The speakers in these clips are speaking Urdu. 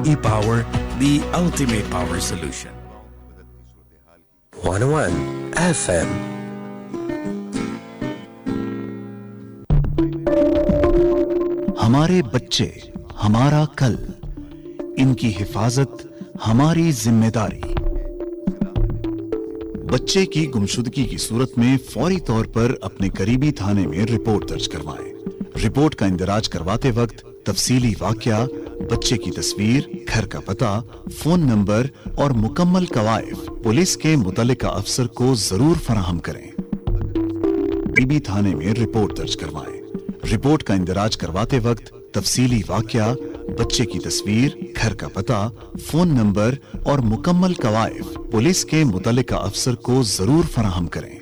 E-Power, the ultimate power solution. 101 FM. ہمارے بچے ہمارا کل، ان کی حفاظت ہماری ذمہ داری۔ بچے کی گمشدگی کی صورت میں فوری طور پر اپنے قریبی تھانے میں رپورٹ درج کروائیں۔ رپورٹ کا اندراج کرواتے وقت تفصیلی واقعہ، بچے کی تصویر، گھر کا پتہ، فون نمبر اور مکمل کوائف پولیس کے متعلقہ افسر کو ضرور فراہم کریں۔ قریبی تھانے میں رپورٹ درج کروائیں۔ رپورٹ کا اندراج کرواتے وقت تفصیلی واقعہ، بچے کی تصویر، گھر کا پتہ، فون نمبر اور مکمل کوائف پولیس کے متعلقہ افسر کو ضرور فراہم کریں۔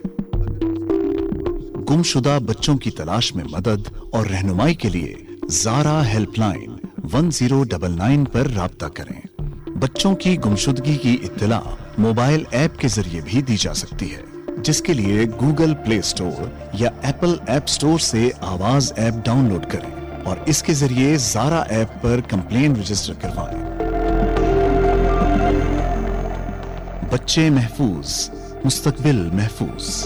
گم شدہ بچوں کی تلاش میں مدد اور رہنمائی کے لیے زارا ہیلپ لائن 1099 پر رابطہ کریں۔ بچوں کی گمشدگی کی اطلاع موبائل ایپ کے ذریعے بھی دی جا سکتی ہے، جس کے لیے گوگل پلے اسٹور یا ایپل ایپ اسٹور سے آواز ایپ ڈاؤن لوڈ کریں اور اس کے ذریعے زارا ایپ پر کمپلین رجسٹر کروائیں۔ بچے محفوظ، مستقبل محفوظ۔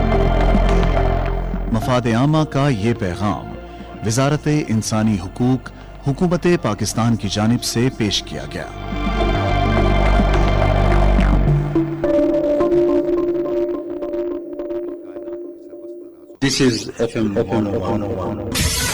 مفاد عامہ کا یہ پیغام وزارت انسانی حقوق، حکومت پاکستان کی جانب سے پیش کیا گیا۔ This is FM 101.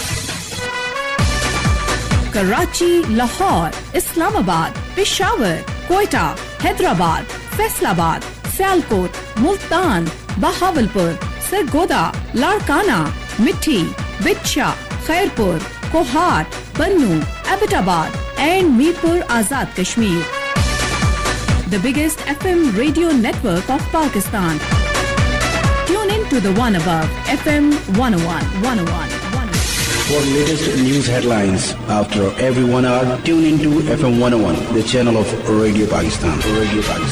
Karachi, Lahore, اسلام آباد، پشاور، کوئٹہ، حیدرآباد، فیصل آباد، سیالکوٹ، ملتان، بہاولپور، سرگودا، لاڑکانہ، مٹھی، بچھا، خیرپور، کوہاٹ، بنو، ایبٹ آباد and Mirpur Azad Kashmir. The biggest FM radio network of Pakistan. Tune in to the one above, FM 101. For latest news headlines after every 1 hour, tune into FM 101, the channel of Radio Pakistan.